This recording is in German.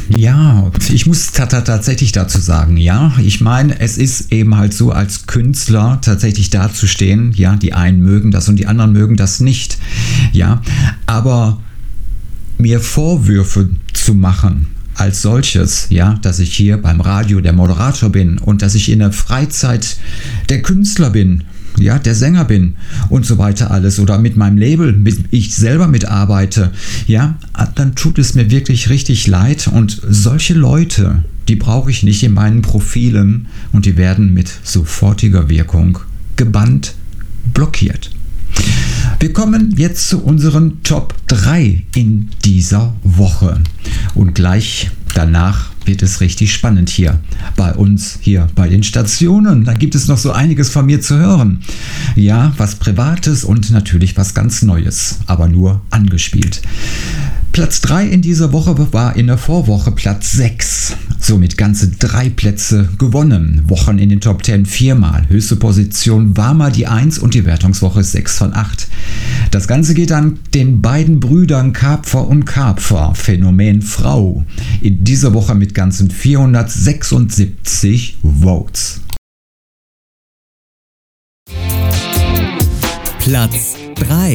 Ja, ich muss tatsächlich dazu sagen, ja. Ich meine, es ist eben halt so, als Künstler tatsächlich dazustehen, ja, die einen mögen das und die anderen mögen das nicht, ja. Aber mir Vorwürfe zu machen als solches, ja, dass ich hier beim Radio der Moderator bin und dass ich in der Freizeit der Künstler bin, ja, der Sänger bin und so weiter alles oder mit meinem Label, ich selber mitarbeite, ja, dann tut es mir wirklich richtig leid und solche Leute, die brauche ich nicht in meinen Profilen und die werden mit sofortiger Wirkung gebannt, blockiert. Wir kommen jetzt zu unseren Top 3 in dieser Woche und gleich danach wird es richtig spannend hier bei uns, hier bei den Stationen. Da gibt es noch so einiges von mir zu hören. Ja, was Privates und natürlich was ganz Neues, aber nur angespielt. Platz 3 in dieser Woche war in der Vorwoche Platz 6. Somit ganze 3 Plätze gewonnen. Wochen in den Top 10 viermal. Höchste Position war mal die 1 und die Wertungswoche ist 6 von 8. Das Ganze geht an den beiden Brüdern Kapfer und Kapfer, Phänomen Frau. In dieser Woche mit ganzen 476 Votes. Platz 3.